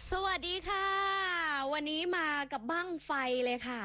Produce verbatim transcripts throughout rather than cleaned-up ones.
สวัสดีค่ะ วันนี้มากับบั้งไฟเลยค่ะ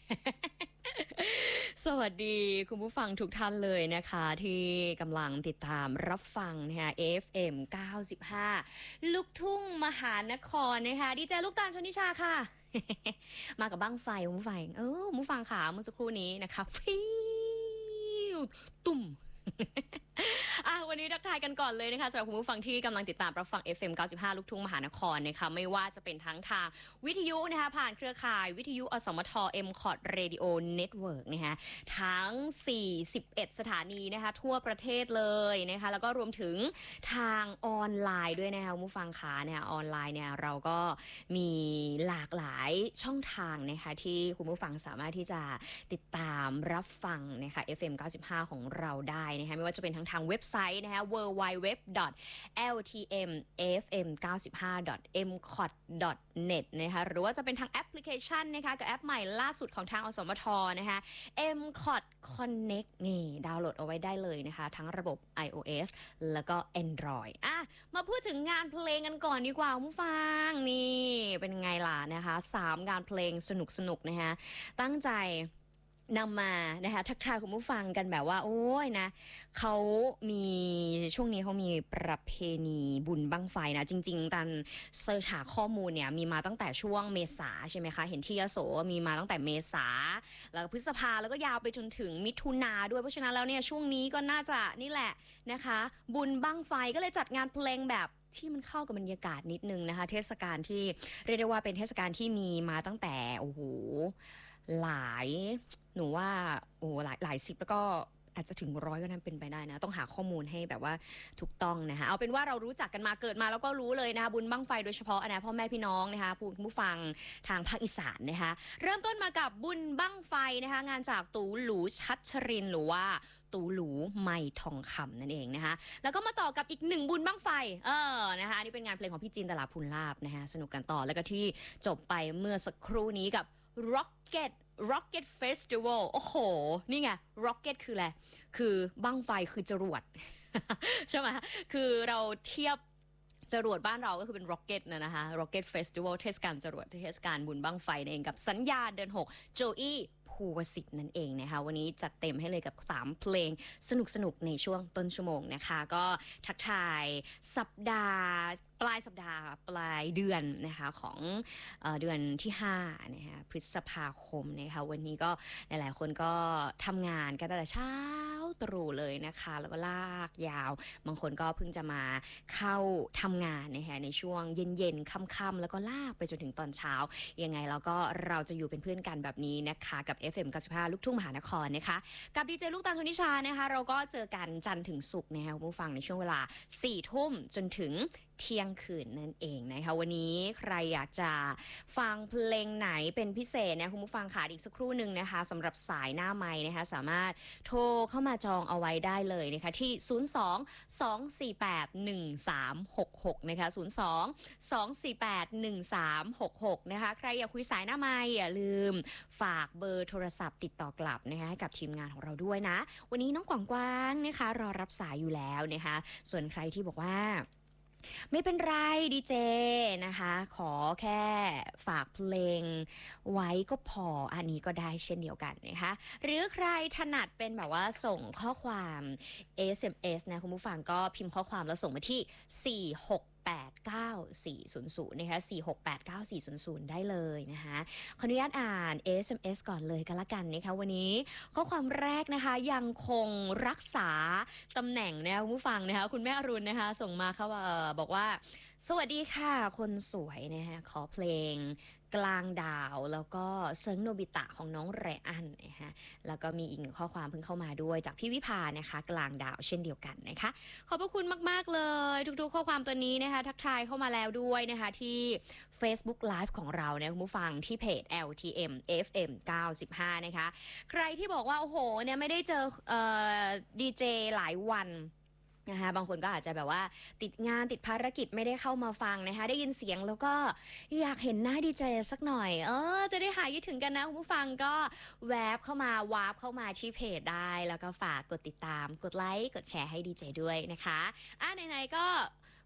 สวัสดีคุณผู้ฟังทุกท่านเลยนะคะที่กำลังติดตามรับฟังนะคะ เอ เอฟ เอ็ม เก้าสิบห้า ลูกทุ่งมหานครนะคะดีเจลูกตาลชนทิชาค่ะ มากับบั้งไฟคุณผู้ฟังเออคุณผู้ฟังค่ะเมื่อสักครู่นี้นะคะฟิวตุ่ม อ่ะวันนี้ทักทายกันก่อนเลยนะคะสำหรับคุณผู้ฟังที่กำลังติดตามรับฟัง เอฟ เอ็ม เก้าสิบห้า ลูกทุ่งมหานครนะคะไม่ว่าจะเป็นทั้งทางวิทยุนะคะผ่านเครือข่ายวิทยุอสมท เอ็ม คอร์ด Radio Network นะคะทั้ง สี่สิบเอ็ด สถานีนะคะทั่วประเทศเลยนะคะแล้วก็รวมถึงทางออนไลน์ด้วยนะคะคุณผู้ฟังคะเนี่ยออนไลน์เนี่ยเราก็มีหลากหลายช่องทางนะคะที่คุณผู้ฟังสามารถที่จะติดตามรับฟังนะคะ เอฟ เอ็ม เก้าสิบห้า ของเราได้นะคะไม่ว่าจะเป็นทั้งทางเว็บไซต์นะคะ ดับเบิลยู ดับเบิลยู ดับเบิลยู ดอท แอล ที เอ็ม เอฟ เอ็ม เก้าสิบห้า ดอท เอ็ม คอร์ด ดอท เน็ต นะคะหรือว่าจะเป็นทางแอปพลิเคชันนะคะกับแอปใหม่ล่าสุดของทางอสมทนะคะ เอ็ม คอร์ด Connect นี่ดาวน์โหลดเอาไว้ได้เลยนะคะทั้งระบบ iOS แล้วก็ Android อ่ะมาพูดถึงงานเพลงกันก่อนดีกว่าผู้ฟังนี่เป็นไงล่ะนะคะสามงานเพลงสนุกๆนะคะตั้งใจนำมานะคะทักทายคุณผู้ฟังกันแบบว่าโอ้ยนะเขามีช่วงนี้เขามีประเพณีบุญบั้งไฟนะจริงๆตันเสิร์ชหาข้อมูลเนี่ยมีมาตั้งแต่ช่วงเมษาใช่ไหมคะเห็นที่ยโสมีมาตั้งแต่เมษาแล้วพฤษภาแล้วก็ยาวไปจนถึงมิถุนาด้วยเพราะฉะนั้นแล้วเนี่ยช่วงนี้ก็น่าจะนี่แหละนะคะบุญบั้งไฟก็เลยจัดงานเพลงแบบที่มันเข้ากับบรรยากาศนิดนึงนะคะเทศกาลที่เรียกได้ว่าเป็นเทศกาลที่มีมาตั้งแต่โอ้โหหลายหนูว่าโอ้หลายหลายสิบแล้วก็อาจจะถึงร้อยก็นั้นเป็นไปได้นะต้องหาข้อมูลให้แบบว่าถูกต้องนะคะเอาเป็นว่าเรารู้จักกันมาเกิดมาแล้วก็รู้เลยนะคะบุญบั้งไฟโดยเฉพาะนะพ่อแม่พี่น้องนะคะผู้ผู้ฟังทางภาคอีสานนะคะเริ่มต้นมากับบุญบั้งไฟนะคะงานจากตูหลูชัชรินหรือว่าตูหลูไมทองคำนั่นเองนะคะแล้วก็มาต่อกับอีกหนึ่งบุญบั้งไฟเออนะคะอันนี้เป็นงานเพลงของพี่จินตลาภูลลาภนะคะสนุกกันต่อแล้วก็ที่จบไปเมื่อสักครู่นี้กับ Rocket Rocket Festival โอ้โหนี่ไง Rocket คืออะไรคือบั้งไฟคือจรวด ใช่ไหมคือเราเทียบจรวดบ้านเราก็คือเป็น Rocket นะนะคะ Rocket Festival เทศกาลจรวดเทศกาลบุญบั้งไฟนั่นเองกับสัญญาเดือนหกโจอี้ภูวสิทธิ์นั่นเองนะคะวันนี้จัดเต็มให้เลยกับสามเพลงสนุกๆในช่วงต้นชั่วโมงนะคะก็ทักทายสัปดาห์ปลายสัปดาห์ปลายเดือนนะคะของเอ่อเดือนที่ห้านะคะพฤษภาคมนะคะวันนี้ก็หลายๆคนก็ทำงานกันตั้งแต่เช้าตรู่เลยนะคะแล้วก็ลากยาวบางคนก็เพิ่งจะมาเข้าทำงานนะคะในช่วงเย็นๆค่ำๆแล้วก็ลากไปจนถึงตอนเช้ายังไงแล้วก็เราจะอยู่เป็นเพื่อนกันแบบนี้นะคะกับ เอฟ เอ็ม เก้าสิบห้า ลูกทุ่งมหานครนะคะกับดีเจลูกตาลชนทิชานะคะเราก็เจอกันจันทร์ถึงศุกร์นะคะคุณผู้ฟังในช่วงเวลาสี่ทุ่มจนถึงเที่ยงคืนนั่นเองนะคะวันนี้ใครอยากจะฟังเพลงไหนเป็นพิเศษนะคุณผู้ฟังค่ะอีกสักครู่หนึ่งนะคะสำหรับสายหน้าไมค์นะคะสามารถโทรเข้ามาจองเอาไว้ได้เลยนะคะที่ศูนย์ สอง สอง สี่ แปด หนึ่ง สาม หก หกนะคะศูนย์ สอง สอง สี่ แปด หนึ่ง สาม หก หกนะคะใครอยากคุยสายหน้าไมค์อย่าลืมฝากเบอร์โทรศัพท์ติดต่อกลับนะคะให้กับทีมงานของเราด้วยนะวันนี้น้องกวางกวางนะคะรอรับสายอยู่แล้วนะคะส่วนใครที่บอกว่าไม่เป็นไรดีเจนะคะขอแค่ฝากเพลงไว้ก็พออันนี้ก็ได้เช่นเดียวกันนะคะหรือใครถนัดเป็นแบบว่าส่งข้อความ เอ เอส เอ็ม เอส นะคุณผู้ฟังก็พิมพ์ข้อความแล้วส่งมาที่สี่หกแปดเก้าสี่ศูนย์ศูนย์นะคะสี่หกแปดเก้าสี่ศูนย์ศูนย์ได้เลยนะคะขออนุญาตอ่าน เอ เอส เอ็ม เอส ก่อนเลยกันละกันนะคะวันนี้ข้อความแรกนะคะยังคงรักษาตำแหน่งนะคุณผู้ฟังนะคะคุณแม่อรุณนะคะส่งมาค่ะว่าบอกว่าสวัสดีค่ะคนสวยนะคะขอเพลงกลางดาวแล้วก็เซิงโนบิตะของน้องไรอันนะคะแล้วก็มีอีกหนึ่งข้อความเพิ่งเข้ามาด้วยจากพี่วิภานะคะกลางดาวเช่นเดียวกันนะคะขอบพระคุณมากๆเลยทุกๆข้อความตัวนี้นะคะทักทายเข้ามาแล้วด้วยนะคะที่ Facebook Live ของเราเนี่ยคุณผู้ฟังที่เพจ แอล ที เอ็ม เอฟ เอ็ม เก้าสิบห้านะคะใครที่บอกว่าโอ้โหเนี่ยไม่ได้เจอเอ่อดีเจหลายวันนะคะบางคนก็อาจจะแบบว่าติดงานติดภารกิจไม่ได้เข้ามาฟังนะคะได้ยินเสียงแล้วก็อยากเห็นหน้าดีเจสักหน่อยเออจะได้หายคิดถึงกันนะคุณผู้ฟังก็แวบเข้ามาวาร์ปเข้ามาที่เพจได้แล้วก็ฝากกดติดตามกดไลค์กดแชร์ให้ดีเจด้วยนะคะอ่ะไหนๆก็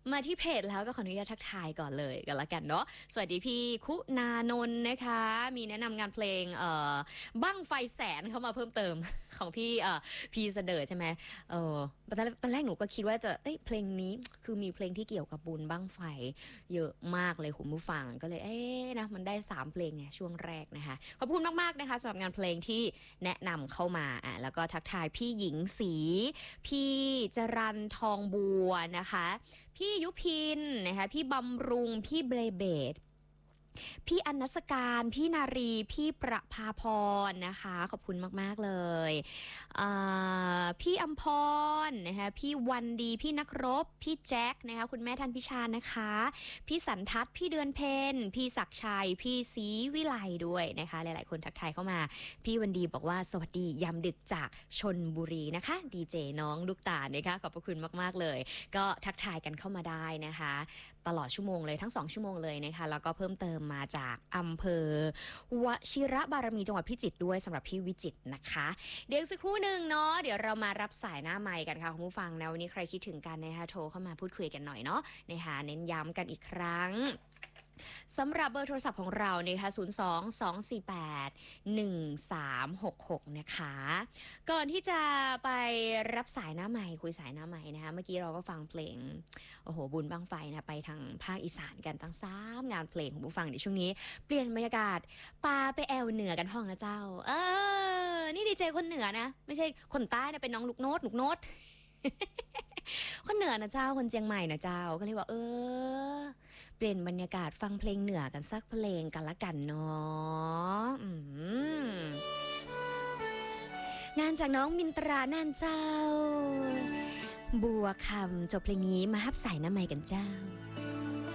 มาที่เพจแล้วก็ขออนุญาตทักทายก่อนเลยกันละกันเนาะสวัสดีพี่คุณานนท์นะคะ มีแนะนำงานเพลงเอ่อบั้งไฟแสนเข้ามาเพิ่มเติม ของพี่เอ่อพี่เสดอใช่ไหมเออตอนแรกตอนแรกหนูก็คิดว่าจะเอ้ยเพลงนี้คือมีเพลงที่เกี่ยวกับบุญบั้งไฟเยอะมากเลยคุณผู้ฟังก็เลยเอ๊ะนะมันได้สามเพลงไงช่วงแรกนะคะขอบคุณมากๆนะคะสำหรับงานเพลงที่แนะนำเข้ามาอ่ะแล้วก็ทักทายพี่หญิงสีพี่จรันทองบัวนะคะพี่ยุพินนะคะพี่บำรุงพี่เบรเบดพี่อนัสการ พี่นารี พี่ประภาพรนะคะ ขอบคุณมากๆเลยพี่อัมพรนะคะพี่วันดี พี่นักรบ พี่แจ็คนะคะคุณแม่ทันพิชานะคะ พี่สันทัศน์พี่เดือนเพนพี่ศักชัย พี่ศรีวิไลด้วยนะคะ หลายๆคนทักทายเข้ามา พี่วันดีบอกว่าสวัสดียามดึกจากชนบุรีนะคะ ดีเจน้องลูกตาลนะคะขอบพระคุณมากๆเลย ก็ทักทายกันเข้ามาได้นะคะตลอดชั่วโมงเลยทั้งสองชั่วโมงเลยนะคะแล้วก็เพิ่มเติมมาจากอำเภอวชิระบารมีจังหวัดพิจิตรด้วยสำหรับพี่วิจิตรนะคะเดี๋ยวสักครู่หนึ่งเนาะเดี๋ยวเรามารับสายหน้าไมค์กันค่ะคุณผู้ฟังนะวันนี้ใครคิดถึงกันนะคะโทรเข้ามาพูดคุยกันหน่อยเนาะนะคะเน้นย้ำกันอีกครั้งสำหรับเบอร์โทรศัพท์ของเราเนี่ยค่ะศูนย์ สอง สอง สี่ แปด หนึ่ง สาม หก หกนะคะก่อนที่จะไปรับสายหน้าใหม่คุยสายหน้าใหม่นะคะเมื่อกี้เราก็ฟังเพลงโอ้โหบุญบั้งไฟนะไปทางภาคอีสานกันตั้งสามงานเพลงของผู้ฟังในช่วงนี้เปลี่ยนบรรยากาศปาไปแอวเหนือกันห้องนะเจ้าเออนี่ดีเจคนเหนือนะไม่ใช่คนใต้นะเป็นน้องลูกโน้ตลูกโน้ต คนเหนือนะเจ้าคนเชียงใหม่นะเจ้าก็เลยว่าเออเปลี่ยนบรรยากาศฟังเพลงเหนือกันสักเพลงกันละกันเนาะงานจากน้องมินตราน่านเจ้าบัวคำจบเพลงนี้มาฮับสายน้ำใหม่กันเจ้า